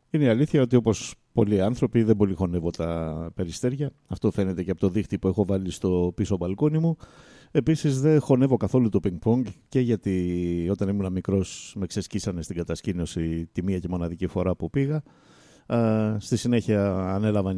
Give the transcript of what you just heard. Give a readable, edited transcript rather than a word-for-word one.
Είναι η αλήθεια ότι όπως πολλοί άνθρωποι δεν πολύ χωνεύω τα περιστέρια. Αυτό φαίνεται και από το δίχτυ που έχω βάλει στο πίσω μπαλκόνι μου. Επίσης δεν χωνεύω καθόλου το πινκ-πονγκ και γιατί όταν ήμουν μικρός με ξεσκίσανε στην κατασκήνωση τη μία και μοναδική φορά που πήγα. Στη συνέχεια ανέλαβαν